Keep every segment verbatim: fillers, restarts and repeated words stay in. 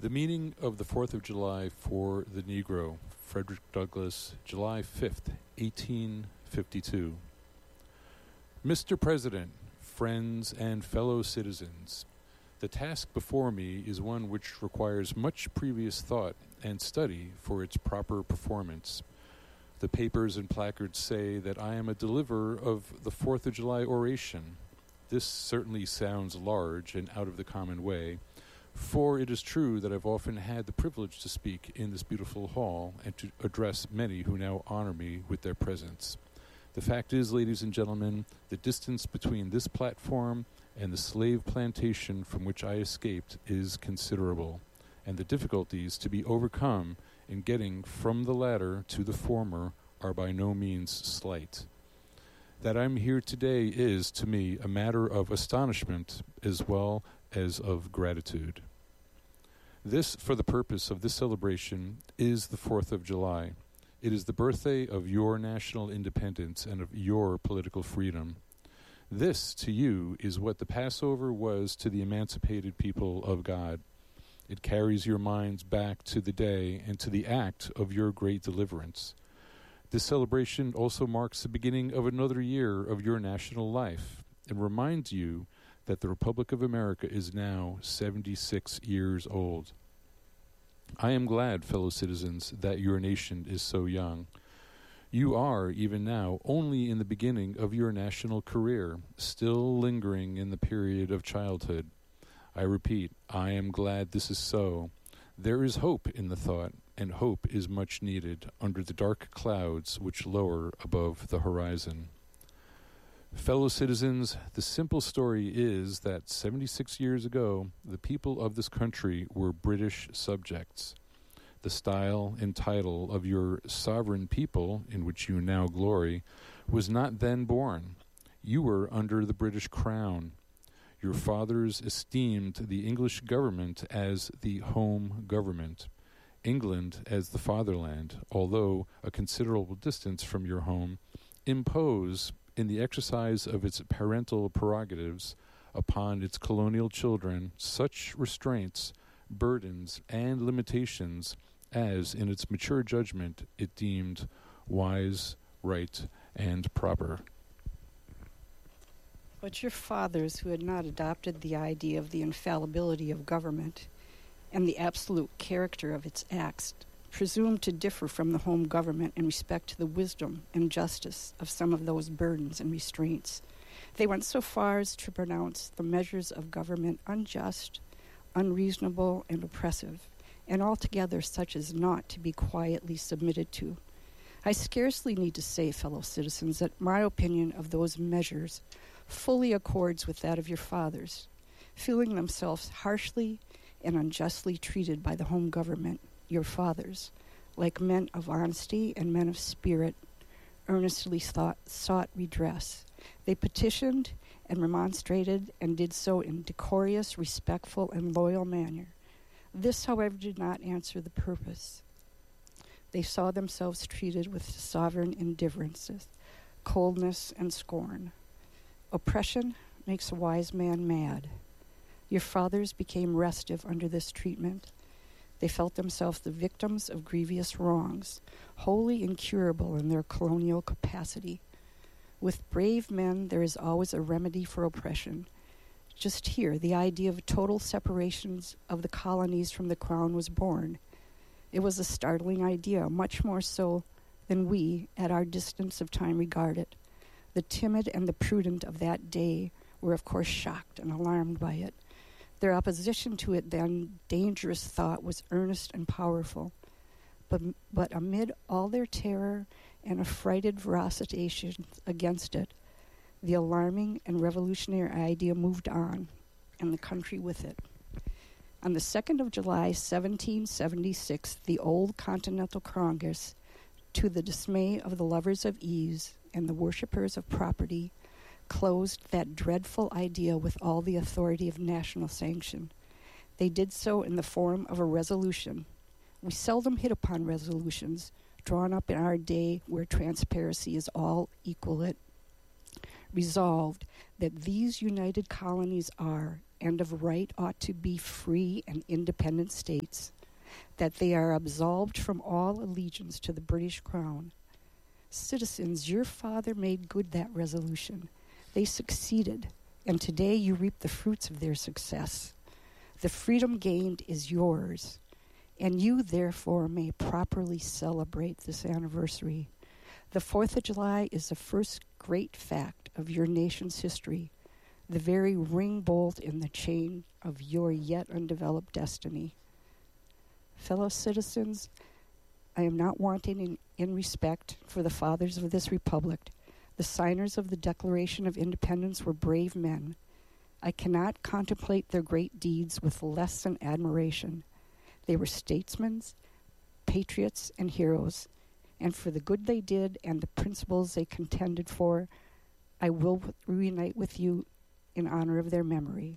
The meaning of the fourth of July for the Negro, Frederick Douglass, July fifth, eighteen fifty-two. Mister President, friends, and fellow citizens, the task before me is one which requires much previous thought and study for its proper performance. The papers and placards say that I am a deliverer of the fourth of July oration. This certainly sounds large and out of the common way, for it is true that I've often had the privilege to speak in this beautiful hall and to address many who now honor me with their presence. The fact is, ladies and gentlemen, the distance between this platform and the slave plantation from which I escaped is considerable, and the difficulties to be overcome in getting from the latter to the former are by no means slight. That I'm here today is, to me, a matter of astonishment as well as of gratitude. This, for the purpose of this celebration, is the fourth of July. It is the birthday of your national independence and of your political freedom. This, to you, is what the Passover was to the emancipated people of God. It carries your minds back to the day and to the act of your great deliverance. This celebration also marks the beginning of another year of your national life and reminds you that the Republic of America is now seventy-six years old. I am glad, fellow citizens, that your nation is so young. You are, even now, only in the beginning of your national career, still lingering in the period of childhood. I repeat, I am glad this is so. There is hope in the thought, and hope is much needed under the dark clouds which lower above the horizon. Fellow citizens, the simple story is that seventy-six years ago, the people of this country were British subjects. The style and title of your sovereign people, in which you now glory, was not then born. You were under the British crown. Your fathers esteemed the English government as the home government, England as the fatherland, although a considerable distance from your home, impose in the exercise of its parental prerogatives upon its colonial children such restraints, burdens, and limitations as, in its mature judgment, it deemed wise, right, and proper. But your fathers, who had not adopted the idea of the infallibility of government and the absolute character of its acts, presumed to differ from the home government in respect to the wisdom and justice of some of those burdens and restraints. They went so far as to pronounce the measures of government unjust, unreasonable, and oppressive, and altogether such as not to be quietly submitted to. I scarcely need to say, fellow citizens, that my opinion of those measures fully accords with that of your fathers, feeling themselves harshly and unjustly treated by the home government, your fathers, like men of honesty and men of spirit, earnestly thought, sought redress. They petitioned and remonstrated and did so in decorous, respectful, and loyal manner. This, however, did not answer the purpose. They saw themselves treated with sovereign indifference, coldness, and scorn. Oppression makes a wise man mad. Your fathers became restive under this treatment. They felt themselves the victims of grievous wrongs, wholly incurable in their colonial capacity. With brave men, there is always a remedy for oppression. Just here, the idea of total separations of the colonies from the crown was born. It was a startling idea, much more so than we, at our distance of time, regard it. The timid and the prudent of that day were, of course, shocked and alarmed by it. Their opposition to it, then dangerous thought, was earnest and powerful. But, but amid all their terror and affrighted vociferations against it, the alarming and revolutionary idea moved on, and the country with it. On the second of July, seventeen seventy-six, the old Continental Congress, to the dismay of the lovers of ease and the worshippers of property, closed that dreadful idea with all the authority of national sanction. They did so in the form of a resolution. We seldom hit upon resolutions drawn up in our day where transparency is all equal. It resolved that these united colonies are and of right ought to be free and independent states, that they are absolved from all allegiance to the British Crown. Citizens, your father made good that resolution. They succeeded, and today you reap the fruits of their success. The freedom gained is yours, and you therefore may properly celebrate this anniversary. The Fourth of July is the first great fact of your nation's history, the very ring bolt in the chain of your yet undeveloped destiny. Fellow citizens, I am not wanting in, in respect for the fathers of this republic. The signers of the Declaration of Independence were brave men. I cannot contemplate their great deeds with less than admiration. They were statesmen, patriots, and heroes, and for the good they did and the principles they contended for, I will reunite with you in honor of their memory.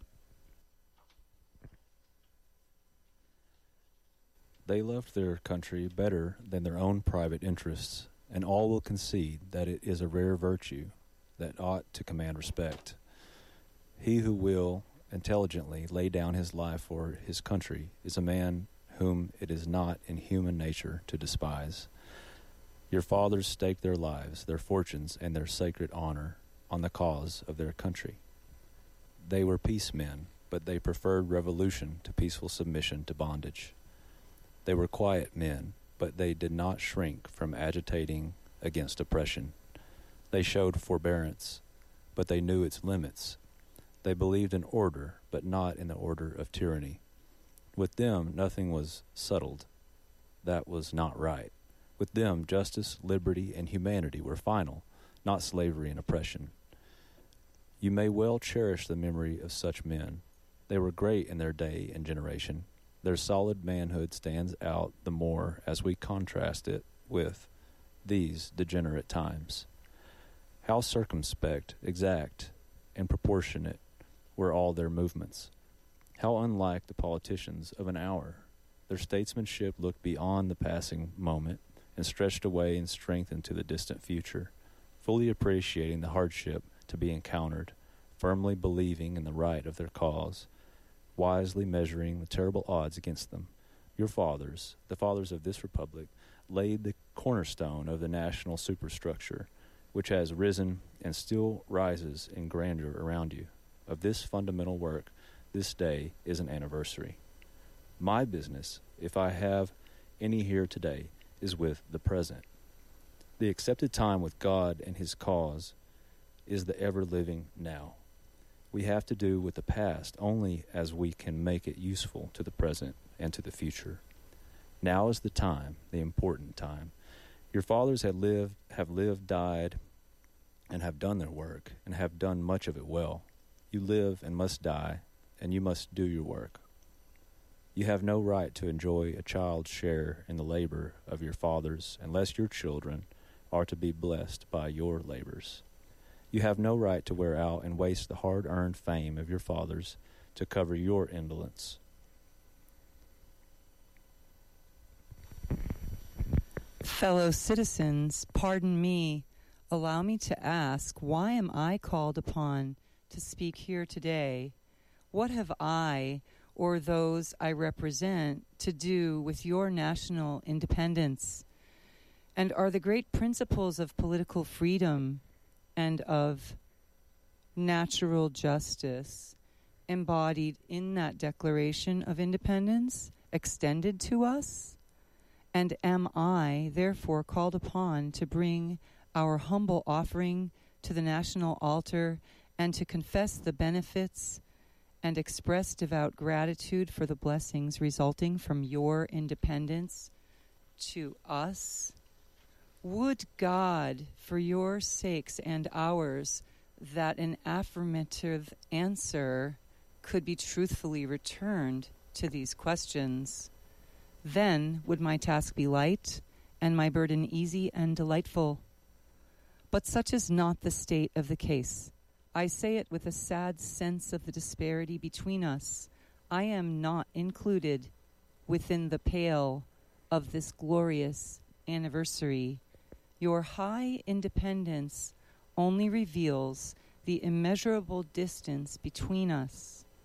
They loved their country better than their own private interests, and all will concede that it is a rare virtue that ought to command respect. He who will intelligently lay down his life for his country is a man whom it is not in human nature to despise. Your fathers staked their lives, their fortunes, and their sacred honor on the cause of their country. They were peace men, but they preferred revolution to peaceful submission to bondage. They were quiet men, but they did not shrink from agitating against oppression. They showed forbearance, but they knew its limits. They believed in order, but not in the order of tyranny. With them, nothing was settled. That was not right. With them, justice, liberty, and humanity were final, not slavery and oppression. You may well cherish the memory of such men. They were great in their day and generation. Their solid manhood stands out the more as we contrast it with these degenerate times. How circumspect, exact, and proportionate were all their movements. How unlike the politicians of an hour. Their statesmanship looked beyond the passing moment and stretched away in strength into the distant future, fully appreciating the hardship to be encountered, firmly believing in the right of their cause, wisely measuring the terrible odds against them. Your fathers, the fathers of this republic, laid the cornerstone of the national superstructure, which has risen and still rises in grandeur around you. Of this fundamental work, this day is an anniversary. My business, if I have any here today, is with the present. The accepted time with God and his cause is the ever-living now. We have to do with the past only as we can make it useful to the present and to the future. Now is the time, the important time. Your fathers have lived, have lived, died, and have done their work, and have done much of it well. You live and must die, and you must do your work. You have no right to enjoy a child's share in the labor of your fathers unless your children are to be blessed by your labors. You have no right to wear out and waste the hard-earned fame of your fathers to cover your indolence. Fellow citizens, pardon me, allow me to ask, why am I called upon to speak here today? What have I, or those I represent, to do with your national independence? And are the great principles of political freedom and of natural justice embodied in that Declaration of Independence extended to us? And am I, therefore, called upon to bring our humble offering to the national altar and to confess the benefits and express devout gratitude for the blessings resulting from your independence to us? Would God, for your sakes and ours, that an affirmative answer could be truthfully returned to these questions. Then would my task be light and my burden easy and delightful. But such is not the state of the case. I say it with a sad sense of the disparity between us. I am not included within the pale of this glorious anniversary. Your high independence only reveals the immeasurable distance between us.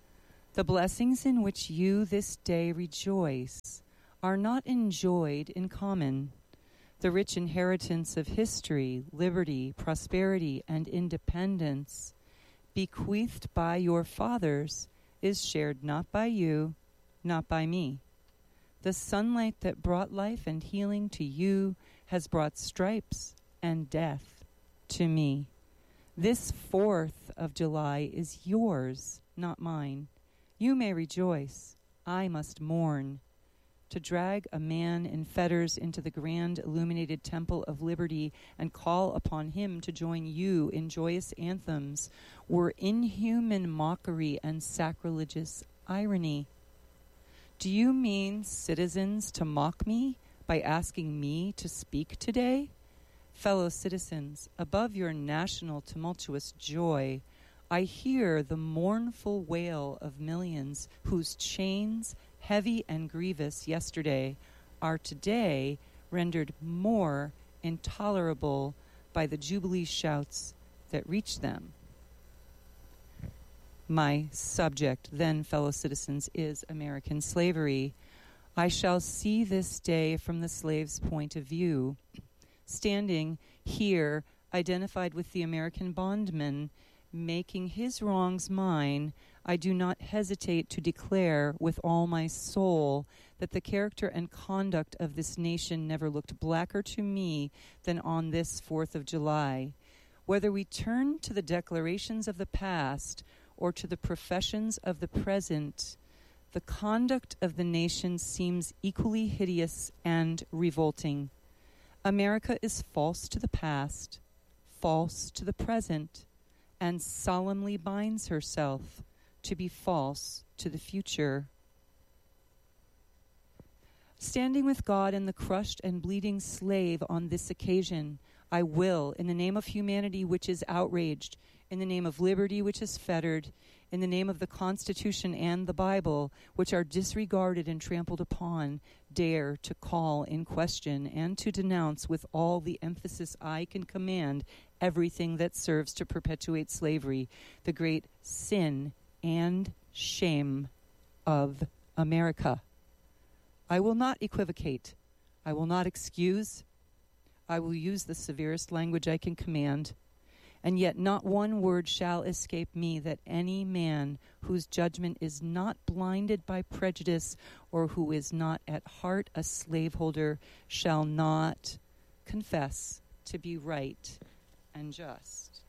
The blessings in which you this day rejoice are not enjoyed in common. The rich inheritance of history, liberty, prosperity, and independence, bequeathed by your fathers, is shared not by you, not by me. The sunlight that brought life and healing to you has brought stripes and death to me. This fourth of July is yours, not mine. You may rejoice. I must mourn. To drag a man in fetters into the grand illuminated temple of liberty and call upon him to join you in joyous anthems were inhuman mockery and sacrilegious irony. Do you mean, citizens, to mock me by asking me to speak today? Fellow citizens, above your national tumultuous joy, I hear the mournful wail of millions whose chains, heavy and grievous yesterday, are today rendered more intolerable by the jubilee shouts that reach them. My subject, then, fellow citizens, is American slavery. I shall see this day from the slave's point of view. Standing here, identified with the American bondman, making his wrongs mine, I do not hesitate to declare with all my soul that the character and conduct of this nation never looked blacker to me than on this fourth of July. Whether we turn to the declarations of the past or to the professions of the present, the conduct of the nation seems equally hideous and revolting. America is false to the past, false to the present, and solemnly binds herself to be false to the future. Standing with God and the crushed and bleeding slave on this occasion, I will, in the name of humanity which is outraged, in the name of liberty which is fettered, in the name of the Constitution and the Bible, which are disregarded and trampled upon, dare to call in question and to denounce with all the emphasis I can command everything that serves to perpetuate slavery, the great sin and shame of America. I will not equivocate. I will not excuse. I will use the severest language I can command. And yet not one word shall escape me that any man whose judgment is not blinded by prejudice or who is not at heart a slaveholder shall not confess to be right and just.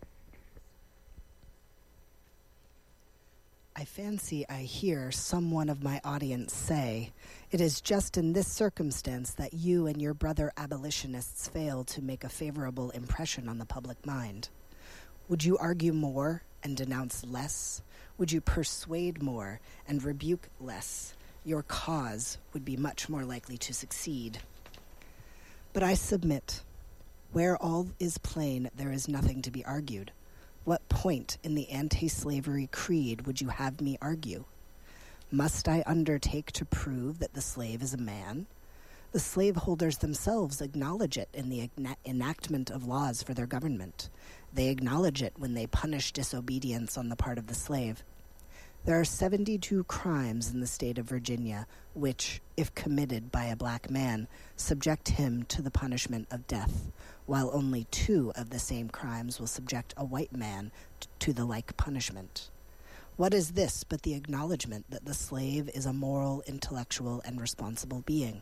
I fancy I hear someone of my audience say, it is just in this circumstance that you and your brother abolitionists fail to make a favorable impression on the public mind. Would you argue more and denounce less? Would you persuade more and rebuke less? Your cause would be much more likely to succeed. But I submit, where all is plain, there is nothing to be argued. What point in the anti-slavery creed would you have me argue? Must I undertake to prove that the slave is a man? The slaveholders themselves acknowledge it in the enactment of laws for their government. They acknowledge it when they punish disobedience on the part of the slave. There are seventy-two crimes in the state of Virginia which, if committed by a black man, subject him to the punishment of death, while only two of the same crimes will subject a white man t- to the like punishment. What is this but the acknowledgement that the slave is a moral, intellectual, and responsible being?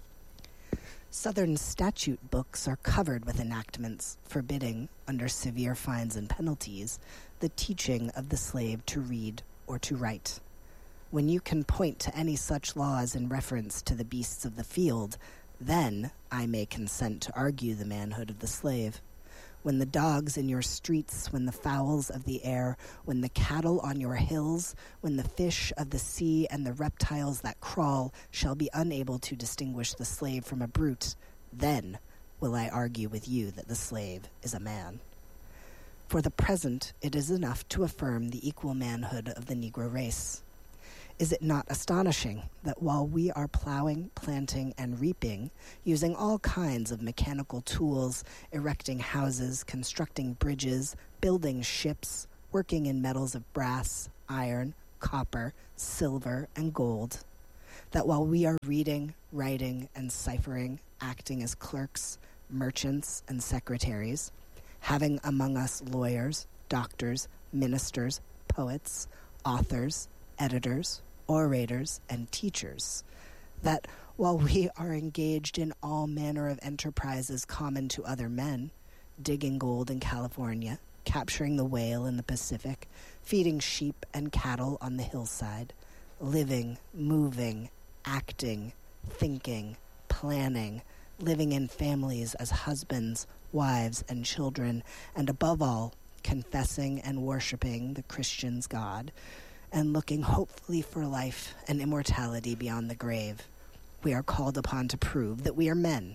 Southern statute books are covered with enactments forbidding, under severe fines and penalties, the teaching of the slave to read or to write. When you can point to any such laws in reference to the beasts of the field, then I may consent to argue the manhood of the slave. When the dogs in your streets, when the fowls of the air, when the cattle on your hills, when the fish of the sea and the reptiles that crawl shall be unable to distinguish the slave from a brute, then will I argue with you that the slave is a man. For the present, it is enough to affirm the equal manhood of the Negro race. Is it not astonishing that while we are plowing, planting, and reaping, using all kinds of mechanical tools, erecting houses, constructing bridges, building ships, working in metals of brass, iron, copper, silver, and gold, that while we are reading, writing, and ciphering, acting as clerks, merchants, and secretaries, having among us lawyers, doctors, ministers, poets, authors, editors, orators, and teachers, that while we are engaged in all manner of enterprises common to other men, digging gold in California, capturing the whale in the Pacific, feeding sheep and cattle on the hillside, living, moving, acting, thinking, planning, living in families as husbands, wives, and children, and above all, confessing and worshiping the Christian's God, and looking hopefully for life and immortality beyond the grave, we are called upon to prove that we are men.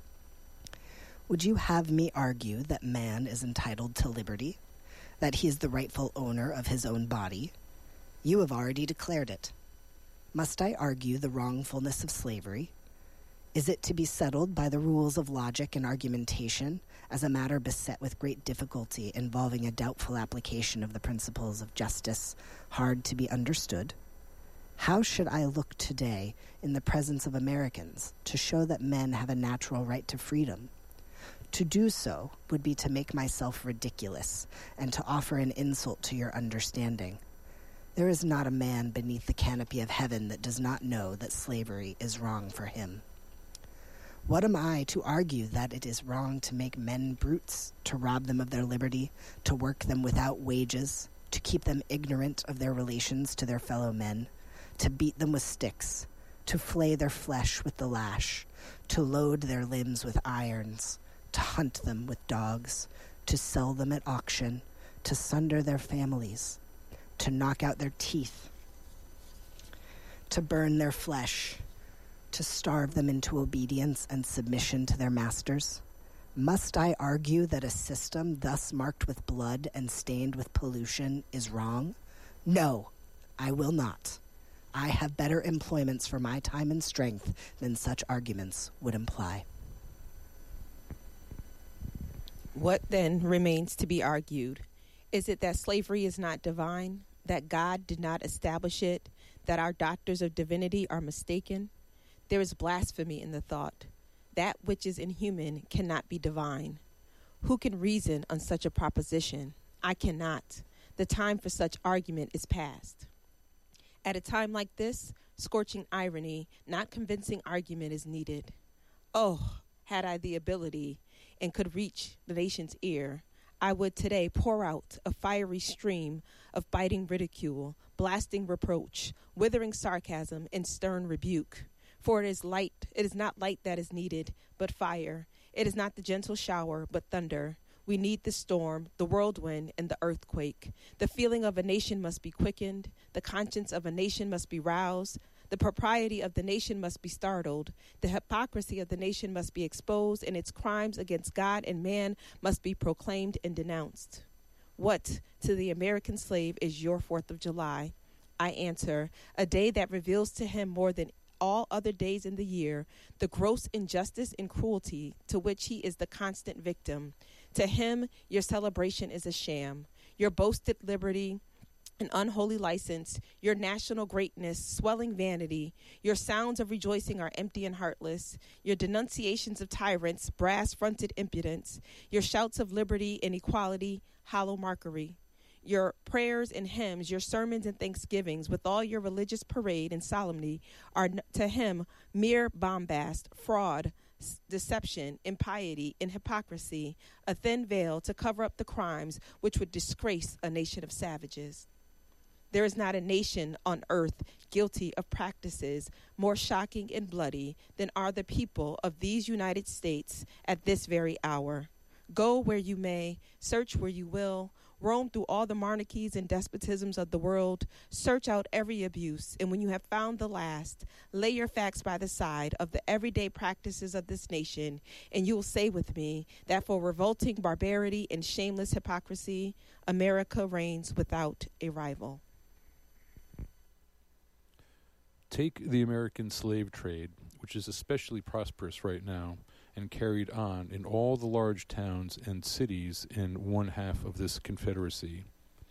Would you have me argue that man is entitled to liberty, that he is the rightful owner of his own body? You have already declared it. Must I argue the wrongfulness of slavery? Is it to be settled by the rules of logic and argumentation as a matter beset with great difficulty involving a doubtful application of the principles of justice, hard to be understood? How should I look today in the presence of Americans to show that men have a natural right to freedom? To do so would be to make myself ridiculous and to offer an insult to your understanding. There is not a man beneath the canopy of heaven that does not know that slavery is wrong for him. What am I to argue that it is wrong to make men brutes, to rob them of their liberty, to work them without wages, to keep them ignorant of their relations to their fellow men, to beat them with sticks, to flay their flesh with the lash, to load their limbs with irons, to hunt them with dogs, to sell them at auction, to sunder their families, to knock out their teeth, to burn their flesh, to starve them into obedience and submission to their masters? Must I argue that a system thus marked with blood and stained with pollution is wrong? No, I will not. I have better employments for my time and strength than such arguments would imply. What then remains to be argued? Is it that slavery is not divine, that God did not establish it, that our doctors of divinity are mistaken? There is blasphemy in the thought. That which is inhuman cannot be divine. Who can reason on such a proposition? I cannot. The time for such argument is past. At a time like this, scorching irony, not convincing argument is needed. Oh, had I the ability and could reach the nation's ear, I would today pour out a fiery stream of biting ridicule, blasting reproach, withering sarcasm, and stern rebuke. For it is light, it is not light that is needed, but fire. It is not the gentle shower, but thunder. We need the storm, the whirlwind, and the earthquake. The feeling of a nation must be quickened. The conscience of a nation must be roused. The propriety of the nation must be startled. The hypocrisy of the nation must be exposed, and its crimes against God and man must be proclaimed and denounced. What, to the American slave, is your Fourth of July? I answer, a day that reveals to him more than all other days in the year the gross injustice and cruelty to which he is the constant victim. To him, your celebration is a sham. Your boasted liberty, an unholy license, your national greatness, swelling vanity, your sounds of rejoicing are empty and heartless, your denunciations of tyrants, brass-fronted impudence, your shouts of liberty and equality, hollow mockery. Your prayers and hymns, your sermons and thanksgivings, with all your religious parade and solemnity, are to him mere bombast, fraud, deception, impiety, and hypocrisy, a thin veil to cover up the crimes which would disgrace a nation of savages. There is not a nation on earth guilty of practices more shocking and bloody than are the people of these United States at this very hour. Go where you may, search where you will, roam through all the monarchies and despotisms of the world, search out every abuse, and when you have found the last, lay your facts by the side of the everyday practices of this nation, and you will say with me that for revolting barbarity and shameless hypocrisy, America reigns without a rival. Take the American slave trade, which is especially prosperous right now, and carried on in all the large towns and cities in one half of this Confederacy.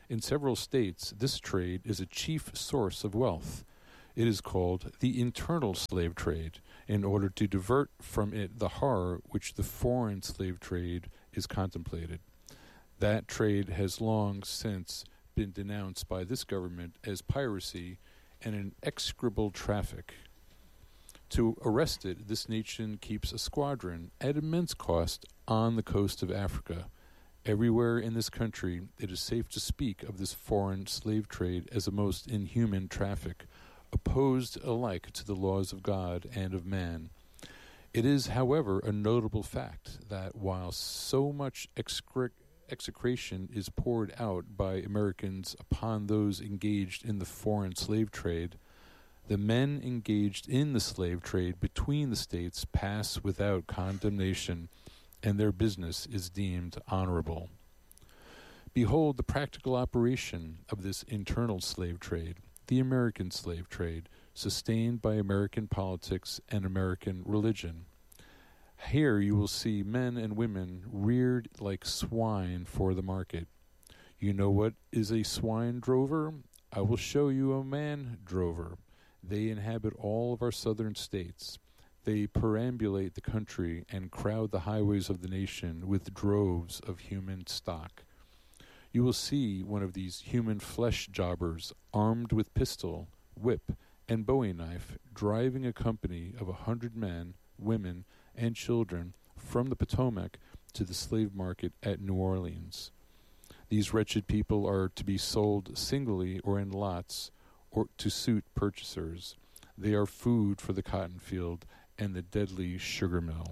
In several states, this trade is a chief source of wealth. It is called the internal slave trade, in order to divert from it the horror which the foreign slave trade is contemplated. That trade has long since been denounced by this government as piracy and an execrable traffic. To arrest it, this nation keeps a squadron at immense cost on the coast of Africa. Everywhere in this country, it is safe to speak of this foreign slave trade as a most inhuman traffic, opposed alike to the laws of God and of man. It is, however, a notable fact that while so much excre- execration is poured out by Americans upon those engaged in the foreign slave trade, the men engaged in the slave trade between the states pass without condemnation, and their business is deemed honorable. Behold the practical operation of this internal slave trade, the American slave trade, sustained by American politics and American religion. Here you will see men and women reared like swine for the market. You know what is a swine drover? I will show you a man drover. They inhabit all of our southern states. They perambulate the country and crowd the highways of the nation with droves of human stock. You will see one of these human flesh jobbers armed with pistol, whip, and bowie knife driving a company of a hundred men, women, and children from the Potomac to the slave market at New Orleans. These wretched people are to be sold singly or in lots or to suit purchasers. They are food for the cotton field and the deadly sugar mill.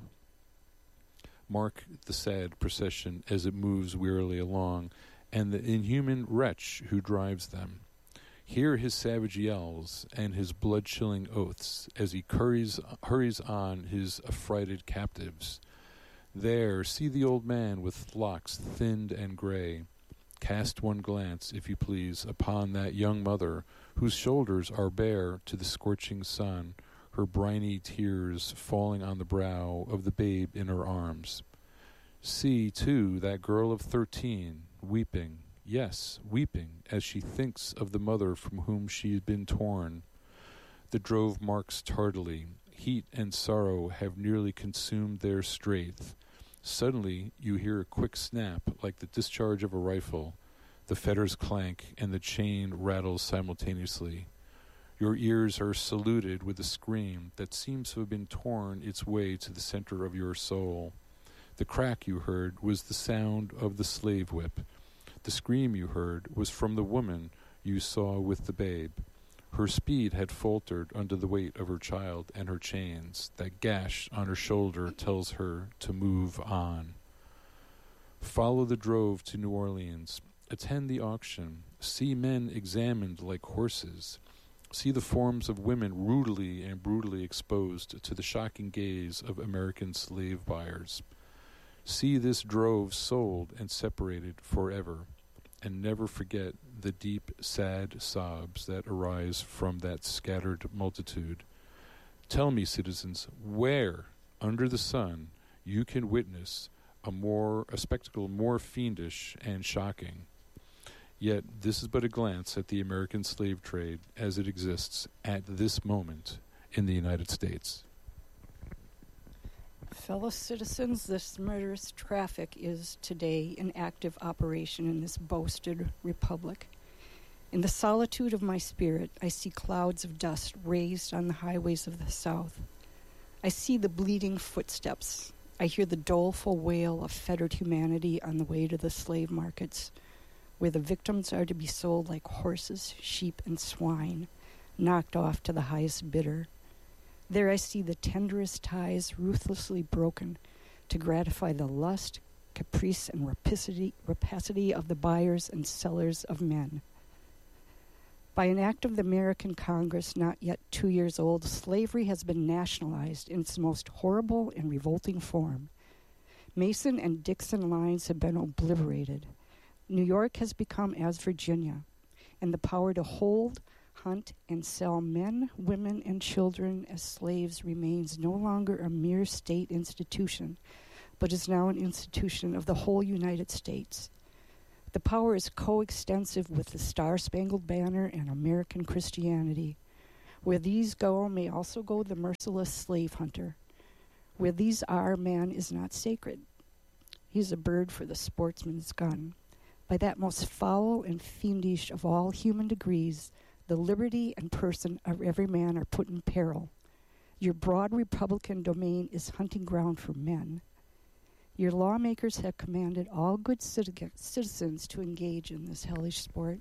Mark the sad procession as it moves wearily along, and the inhuman wretch who drives them. Hear his savage yells and his blood-chilling oaths as he hurries, hurries on his affrighted captives. There, see the old man with locks thinned and gray. Cast one glance, if you please, upon that young mother whose shoulders are bare to the scorching sun, her briny tears falling on the brow of the babe in her arms. See, too, that girl of thirteen, weeping, yes, weeping, as she thinks of the mother from whom she has been torn. The drove marks tardily. Heat and sorrow have nearly consumed their strength. Suddenly you hear a quick snap like the discharge of a rifle. The fetters clank and the chain rattles simultaneously. Your ears are saluted with a scream that seems to have been torn its way to the center of your soul. The crack you heard was the sound of the slave whip. The scream you heard was from the woman you saw with the babe. Her speed had faltered under the weight of her child and her chains. That gash on her shoulder tells her to move on. Follow the drove to New Orleans. Attend the auction. See men examined like horses. See the forms of women rudely and brutally exposed to the shocking gaze of American slave buyers. See this drove sold and separated forever, and never forget the deep, sad sobs that arise from that scattered multitude. Tell me, citizens, where, under the sun, you can witness a more a spectacle more fiendish and shocking. Yet this is but a glance at the American slave trade as it exists at this moment in the United States. Fellow citizens, this murderous traffic is today in active operation in this boasted republic. In the solitude of my spirit, I see clouds of dust raised on the highways of the South. I see the bleeding footsteps. I hear the doleful wail of fettered humanity on the way to the slave markets, where the victims are to be sold like horses, sheep, and swine, knocked off to the highest bidder. There I see the tenderest ties ruthlessly broken to gratify the lust, caprice, and rapacity, rapacity of the buyers and sellers of men. By an act of the American Congress not yet two years old, slavery has been nationalized in its most horrible and revolting form. Mason and Dixon lines have been obliterated. New York has become as Virginia, and the power to hold, hunt, and sell men, women, and children as slaves remains no longer a mere state institution, but is now an institution of the whole United States. The power is coextensive with the Star-Spangled Banner and American Christianity. Where these go may also go the merciless slave hunter. Where these are, man is not sacred. He is a bird for the sportsman's gun. By that most foul and fiendish of all human degrees, the liberty and person of every man are put in peril. Your broad republican domain is hunting ground for men. Your lawmakers have commanded all good citizens to engage in this hellish sport.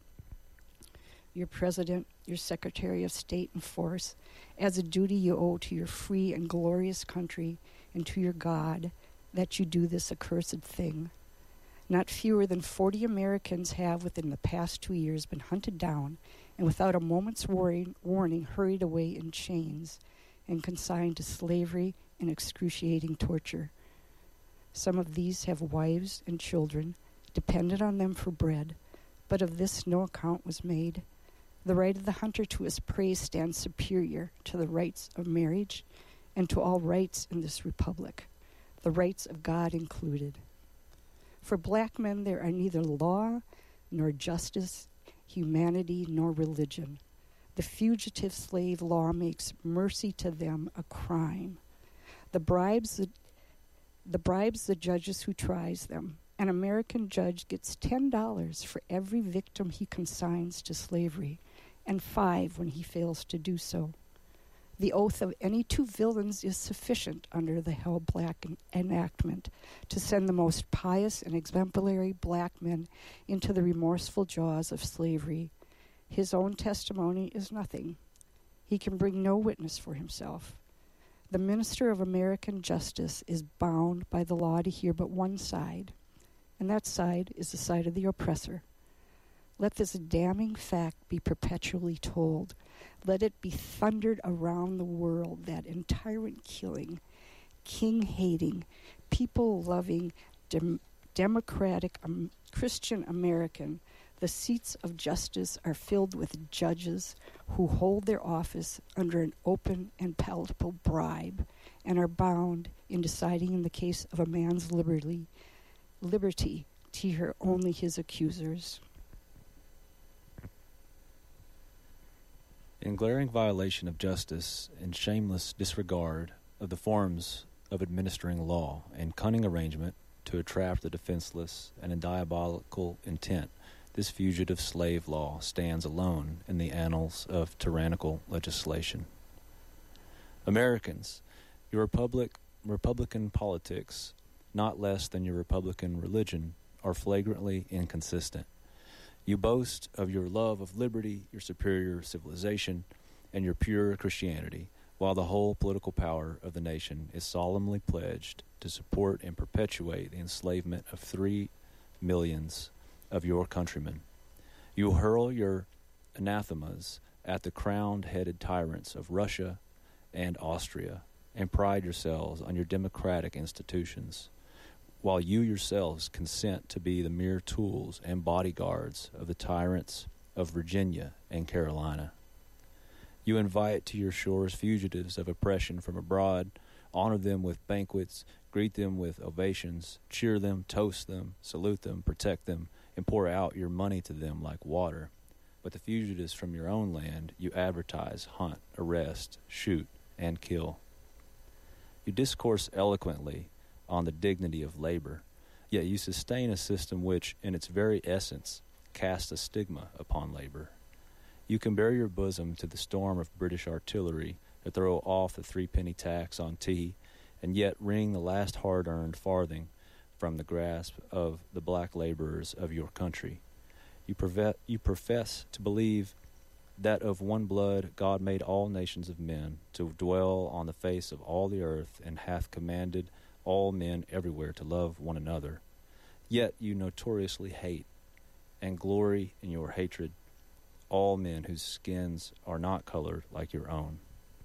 Your president, your secretary of state enforce, as a duty you owe to your free and glorious country and to your God, that you do this accursed thing. Not fewer than forty Americans have within the past two years been hunted down and without a moment's warning, warning hurried away in chains and consigned to slavery and excruciating torture. Some of these have wives and children, dependent on them for bread, but of this no account was made. The right of the hunter to his prey stands superior to the rights of marriage and to all rights in this republic, the rights of God included. For black men there are neither law nor justice, humanity nor religion. The fugitive slave law makes mercy to them a crime. The bribes the, the bribes the judges who tries them. An American judge gets ten dollars for every victim he consigns to slavery, and five when he fails to do so. The oath of any two villains is sufficient under the Hell Black enactment to send the most pious and exemplary black men into the remorseful jaws of slavery. His own testimony is nothing. He can bring no witness for himself. The minister of American justice is bound by the law to hear but one side, and that side is the side of the oppressor. Let this damning fact be perpetually told. Let it be thundered around the world that in tyrant-killing, king-hating, people-loving, dem- democratic um, Christian American, the seats of justice are filled with judges who hold their office under an open and palatable bribe and are bound in deciding in the case of a man's liberty, liberty to hear only his accusers. In glaring violation of justice and shameless disregard of the forms of administering law and cunning arrangement to entrap the defenseless and in diabolical intent, this fugitive slave law stands alone in the annals of tyrannical legislation. Americans, your republic, Republican politics, not less than your Republican religion, are flagrantly inconsistent. You boast of your love of liberty, your superior civilization, and your pure Christianity, while the whole political power of the nation is solemnly pledged to support and perpetuate the enslavement of three millions of your countrymen. You hurl your anathemas at the crowned-headed tyrants of Russia and Austria, and pride yourselves on your democratic institutions, while you yourselves consent to be the mere tools and bodyguards of the tyrants of Virginia and Carolina. You invite to your shores fugitives of oppression from abroad, honor them with banquets, greet them with ovations, cheer them, toast them, salute them, protect them, and pour out your money to them like water. But the fugitives from your own land you advertise, hunt, arrest, shoot, and kill. You discourse eloquently on the dignity of labor, yet you sustain a system which, in its very essence, casts a stigma upon labor. You can bare your bosom to the storm of British artillery to throw off the three-penny tax on tea, and yet wring the last hard-earned farthing from the grasp of the black laborers of your country. You, profe- you profess to believe that of one blood God made all nations of men to dwell on the face of all the earth, and hath commanded all men everywhere to love one another. Yet you notoriously hate and glory in your hatred all men whose skins are not colored like your own.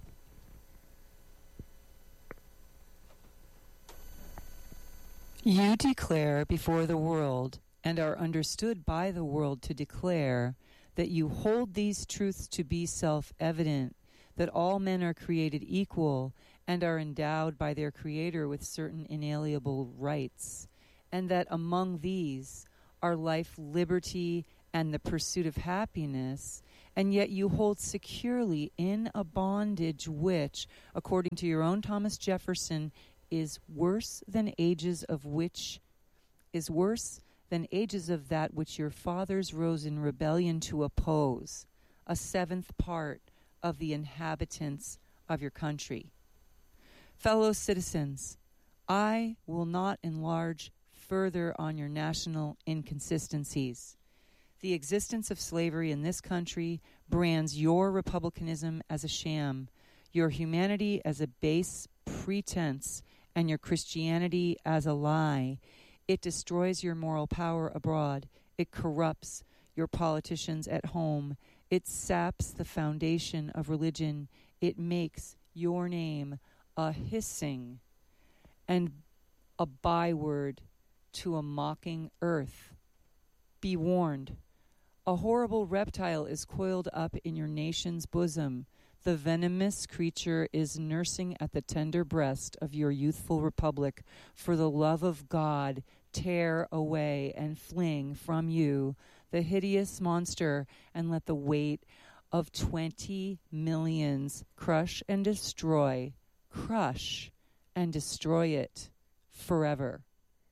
You declare before the world, and are understood by the world to declare, that you hold these truths to be self-evident, that all men are created equal and are endowed by their Creator with certain inalienable rights, and that among these are life, liberty, and the pursuit of happiness, and yet you hold securely in a bondage which, according to your own Thomas Jefferson, is worse than ages of which is worse than ages of that which your fathers rose in rebellion to oppose, a seventh part of the inhabitants of your country. Fellow citizens, I will not enlarge further on your national inconsistencies. The existence of slavery in this country brands your republicanism as a sham, your humanity as a base pretense, and your Christianity as a lie. It destroys your moral power abroad. It corrupts your politicians at home. It saps the foundation of religion. It makes your name a hissing and a byword to a mocking earth. Be warned. A horrible reptile is coiled up in your nation's bosom. The venomous creature is nursing at the tender breast of your youthful republic. For the love of God, tear away and fling from you the hideous monster, and let the weight of twenty millions crush and destroy, crush and destroy it forever.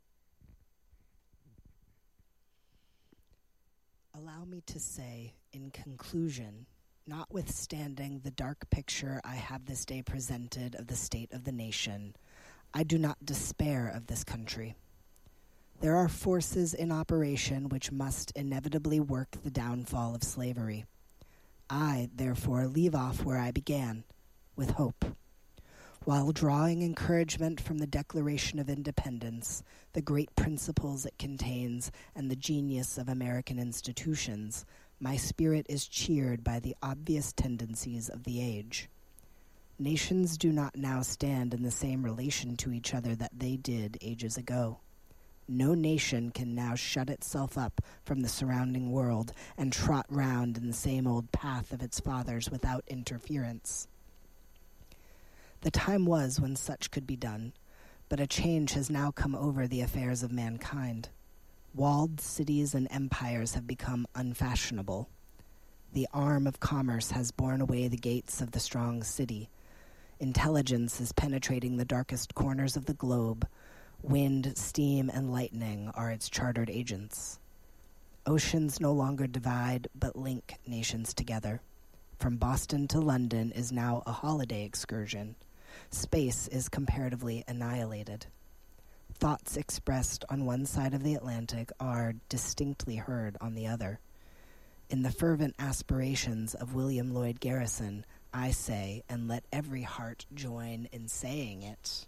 Allow me to say, in conclusion, notwithstanding the dark picture I have this day presented of the state of the nation, I do not despair of this country. There are forces in operation which must inevitably work the downfall of slavery. I, therefore, leave off where I began, with hope. While drawing encouragement from the Declaration of Independence, the great principles it contains, and the genius of American institutions, my spirit is cheered by the obvious tendencies of the age. Nations do not now stand in the same relation to each other that they did ages ago. No nation can now shut itself up from the surrounding world and trot round in the same old path of its fathers without interference. The time was when such could be done, but a change has now come over the affairs of mankind. Walled cities and empires have become unfashionable. The arm of commerce has borne away the gates of the strong city. Intelligence is penetrating the darkest corners of the globe. Wind, steam, and lightning are its chartered agents. Oceans no longer divide but link nations together. From Boston to London is now a holiday excursion. Space is comparatively annihilated. Thoughts expressed on one side of the Atlantic are distinctly heard on the other. In the fervent aspirations of William Lloyd Garrison, I say, and let every heart join in saying it,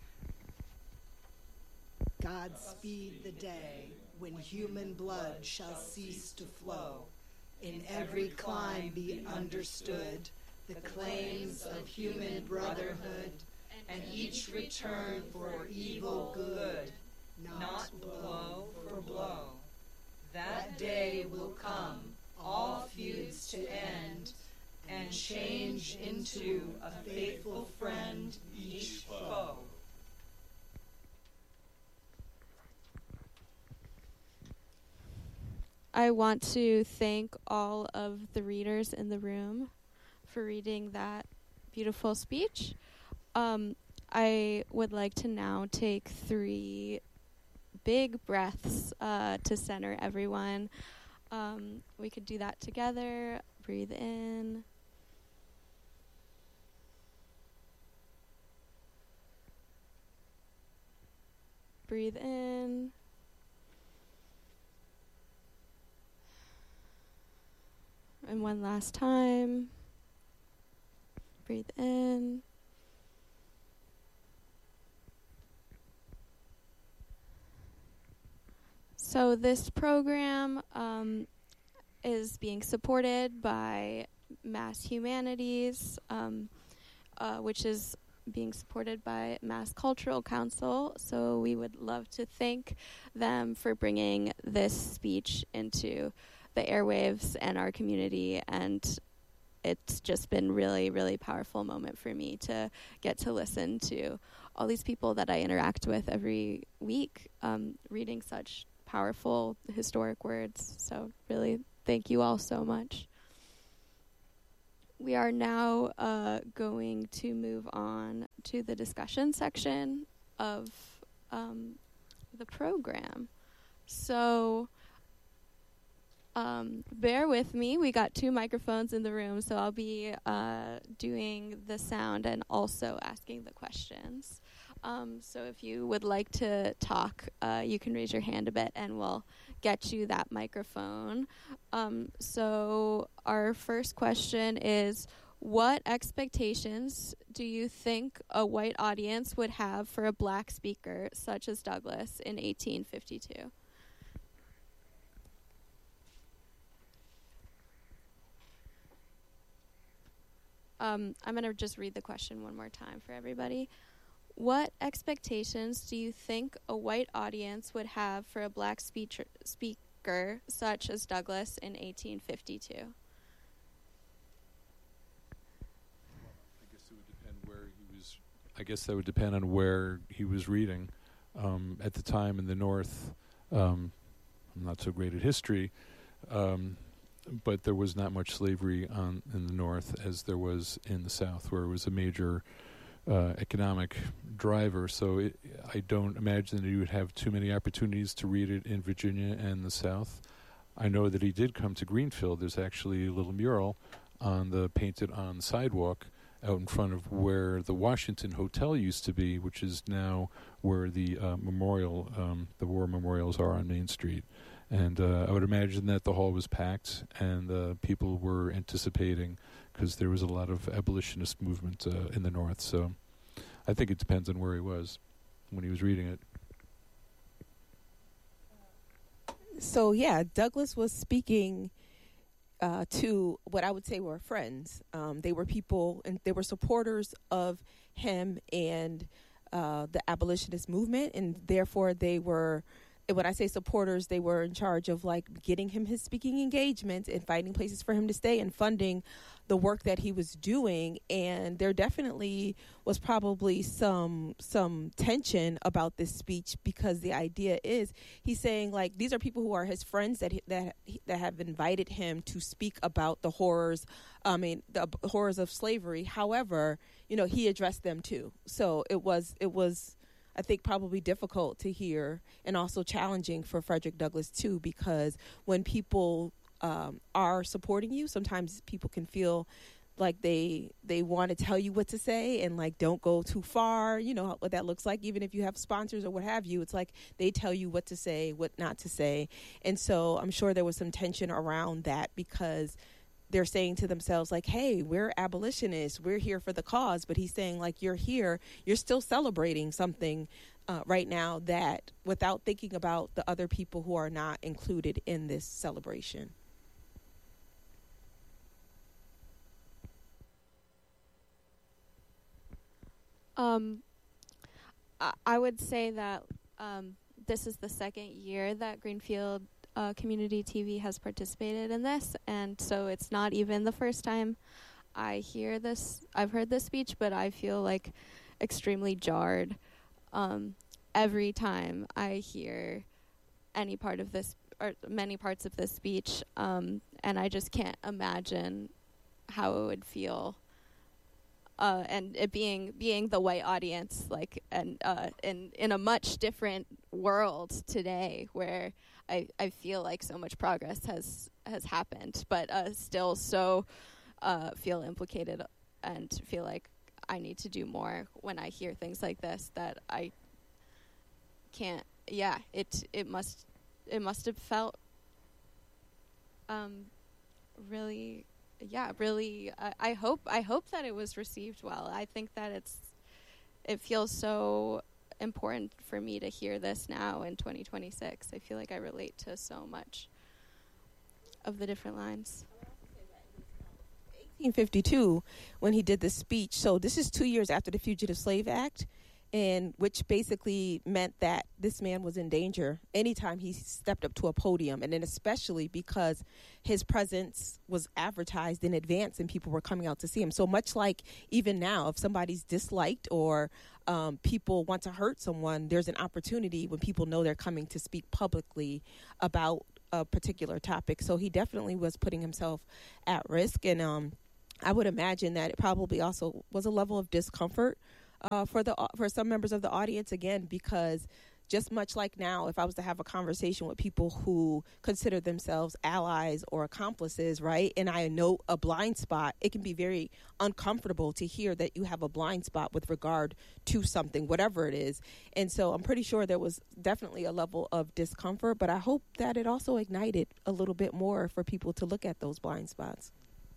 God speed the day when human blood shall cease to flow. In every clime be understood the claims of human brotherhood, and each return for evil good, not blow for blow. That day will come, all feuds to end, and change into a faithful friend each foe. I want to thank all of the readers in the room for reading that beautiful speech. Um, I would like to now take three big breaths uh, to center everyone. Um, we could do that together. Breathe in. Breathe in. And one last time. Breathe in. So this program um, is being supported by Mass Humanities, um, uh, which is being supported by Mass Cultural Council. So we would love to thank them for bringing this speech into the airwaves and our community, and it's just been really, really powerful moment for me to get to listen to all these people that I interact with every week, um, reading such powerful historic words. So really, thank you all so much. We are now uh, going to move on to the discussion section of um, the program. So um, bear with me. We got two microphones in the room, so I'll be uh, doing the sound and also asking the questions. Um, so if you would like to talk, uh, you can raise your hand a bit and we'll get you that microphone. Um, so our first question is, what expectations do you think a white audience would have for a black speaker such as Douglass in eighteen fifty-two? Um, I'm going to just read the question one more time for everybody. What expectations do you think a white audience would have for a black speech- speaker such as Douglass in eighteen fifty-two? I guess it would depend where he was. I guess that would depend on where he was reading. Um, at the time in the North, um, I'm not so great at history, um, but there was not much slavery on in the North as there was in the South, where it was a major Uh, economic driver. So it, I don't imagine that he would have too many opportunities to read it in Virginia and the South. I know that he did come to Greenfield. There's actually a little mural on the painted on the sidewalk out in front of where the Washington Hotel used to be, which is now where the uh, memorial, um, the war memorials are on Main Street. And uh, I would imagine that the hall was packed and uh, people were anticipating, because there was a lot of abolitionist movement uh, in the North. So I think it depends on where he was when he was reading it. So, yeah, Douglass was speaking uh, to what I would say were friends. Um, they were people, and they were supporters of him and uh, the abolitionist movement, and therefore they were, when I say supporters, they were in charge of like getting him his speaking engagements and finding places for him to stay and funding the work that he was doing. And there definitely was probably some some tension about this speech, because the idea is he's saying like these are people who are his friends that he, that that have invited him to speak about the horrors, I mean the horrors of slavery. However, you know, he addressed them too. So it was it was. I think probably difficult to hear, and also challenging for Frederick Douglass too, because when people um, are supporting you, sometimes people can feel like they they want to tell you what to say and like don't go too far. You know what that looks like. Even if you have sponsors or what have you, it's like they tell you what to say, what not to say. And so I'm sure there was some tension around that, because they're saying to themselves, like, hey, we're abolitionists. We're here for the cause. But he's saying, like, you're here. You're still celebrating something uh, right now that without thinking about the other people who are not included in this celebration. Um, I, I would say that um, this is the second year that Greenfield Uh, community T V has participated in this, and so it's not even the first time I hear this. I've heard this speech, but I feel like extremely jarred um, every time I hear any part of this, or many parts of this speech, um, and I just can't imagine how it would feel. Uh, and it being being the white audience, like, and uh, in in a much different world today, where I, I feel like so much progress has has happened, but uh, still so uh, feel implicated and feel like I need to do more when I hear things like this, that I can't. Yeah, it it must it must have felt um, really. Yeah, really. Uh, I hope. I hope that it was received well. I think that it's. It feels so important for me to hear this now in twenty twenty-six. I feel like I relate to so much of the different lines. eighteen fifty-two, when he did this speech. So this is two years after the Fugitive Slave Act, and which basically meant that this man was in danger anytime he stepped up to a podium, and then especially because his presence was advertised in advance and people were coming out to see him. So much like even now, if somebody's disliked or um, people want to hurt someone, there's an opportunity when people know they're coming to speak publicly about a particular topic. So he definitely was putting himself at risk, and um, I would imagine that it probably also was a level of discomfort Uh, for the for some members of the audience, again, because just much like now, if I was to have a conversation with people who consider themselves allies or accomplices, right, and I know a blind spot, it can be very uncomfortable to hear that you have a blind spot with regard to something, whatever it is. And so I'm pretty sure there was definitely a level of discomfort, but I hope that it also ignited a little bit more for people to look at those blind spots.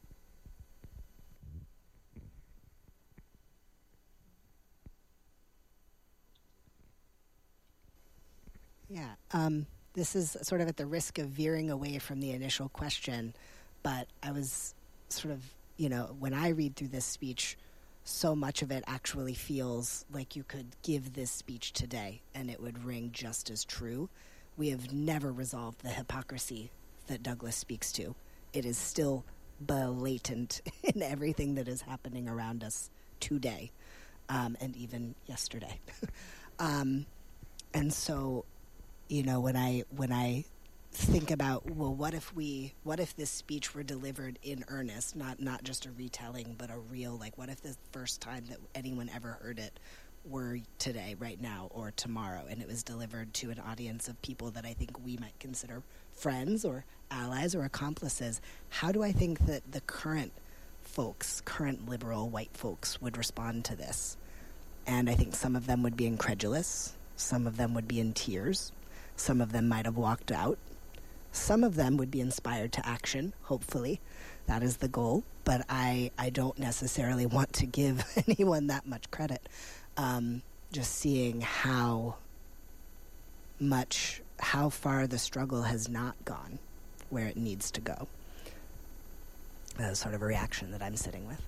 Yeah, um, this is sort of at the risk of veering away from the initial question, but I was sort of, you know, when I read through this speech, so much of it actually feels like you could give this speech today and it would ring just as true. We have never resolved the hypocrisy that Douglass speaks to. It is still blatant in everything that is happening around us today, um, and even yesterday. um, and so... You know, when I when I think about, well, what if we, what if this speech were delivered in earnest, not not just a retelling, but a real, like, what if the first time that anyone ever heard it were today, right now, or tomorrow, and it was delivered to an audience of people that I think we might consider friends or allies or accomplices? How do I think that the current folks, current liberal white folks, would respond to this? And I think some of them would be incredulous. Some of them would be in tears. Some of them might have walked out. Some of them would be inspired to action, hopefully. That is the goal. But I, I don't necessarily want to give anyone that much credit. Um, just seeing how much, how far the struggle has not gone where it needs to go. That's sort of a reaction that I'm sitting with.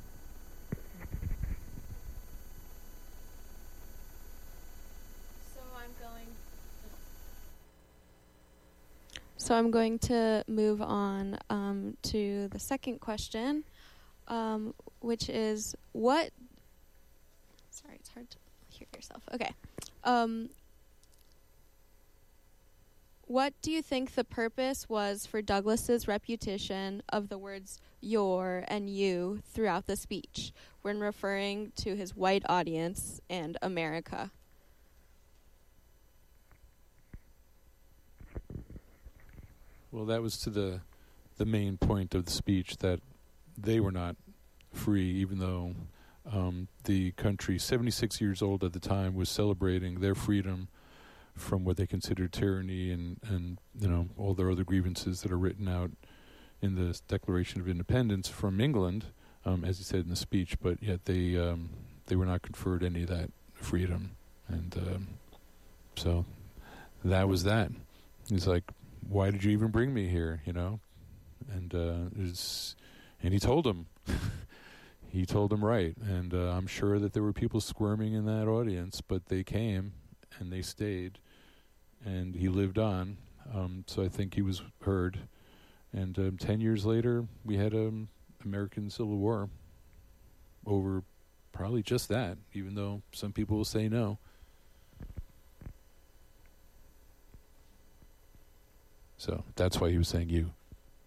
So I'm going to move on um, to the second question, um, which is what... Sorry, it's hard to hear yourself. Okay. Um, what do you think the purpose was for Douglass's repetition of the words your and you throughout the speech when referring to his white audience and America? Well, that was to the the main point of the speech, that they were not free, even though um, the country, seventy-six years old at the time, was celebrating their freedom from what they considered tyranny and, and you know, all their other grievances that are written out in the Declaration of Independence from England, um, as he said in the speech, but yet they um, they were not conferred any of that freedom. And um, so that was that. He's like, why did you even bring me here, you know? And uh, it's, and he told them. He told them right. And uh, I'm sure that there were people squirming in that audience, but they came and they stayed. And he lived on. Um, so I think he was heard. And um, ten years later, we had an American Civil War over probably just that, even though some people will say no. So that's why he was saying you.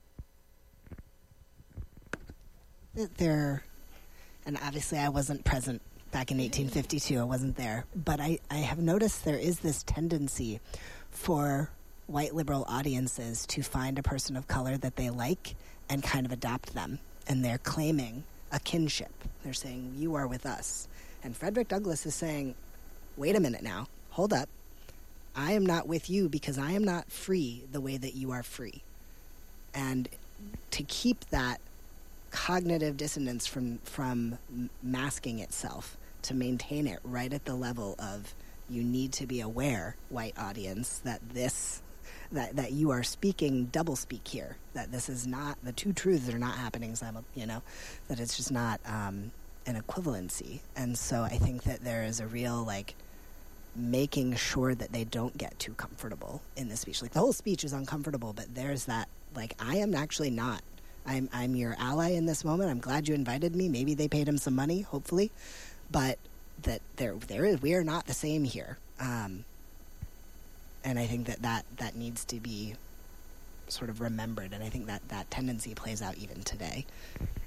There, and obviously I wasn't present back in eighteen fifty-two. I wasn't there. But I, I have noticed there is this tendency for white liberal audiences to find a person of color that they like and kind of adopt them. And they're claiming a kinship. They're saying, you are with us. And Frederick Douglass is saying, wait a minute now, hold up. I am not with you because I am not free the way that you are free. And to keep that cognitive dissonance from from masking itself, to maintain it right at the level of, you need to be aware, white audience, that this, that, that you are speaking doublespeak here, that this is not, the two truths are not happening, you know, that it's just not um, an equivalency. And so I think that there is a real, like, making sure that they don't get too comfortable in the speech. Like, the whole speech is uncomfortable, but there's that, like, I am actually not. I'm I'm your ally in this moment. I'm glad you invited me. Maybe they paid him some money, hopefully, but that there there is we are not the same here. Um, and I think that, that that needs to be sort of remembered, and I think that that tendency plays out even today.